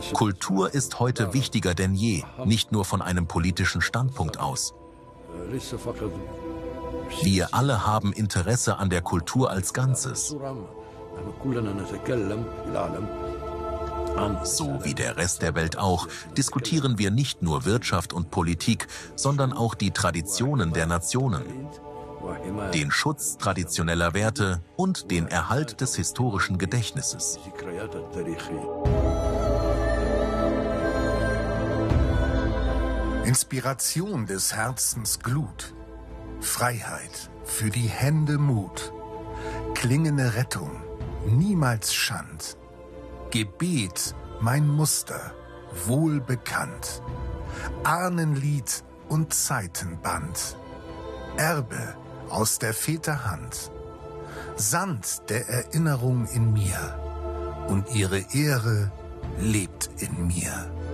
Kultur ist heute wichtiger denn je, nicht nur von einem politischen Standpunkt aus. Wir alle haben Interesse an der Kultur als Ganzes. So wie der Rest der Welt auch, diskutieren wir nicht nur Wirtschaft und Politik, sondern auch die Traditionen der Nationen, den Schutz traditioneller Werte und den Erhalt des historischen Gedächtnisses. Inspiration des Herzens Glut, Freiheit, für die Hände Mut, klingende Rettung, niemals Schand, Gebet, mein Muster, wohlbekannt, Ahnenlied und Zeitenband, Erbe aus der Väter Hand, Sand der Erinnerung in mir und ihre Ehre lebt in mir.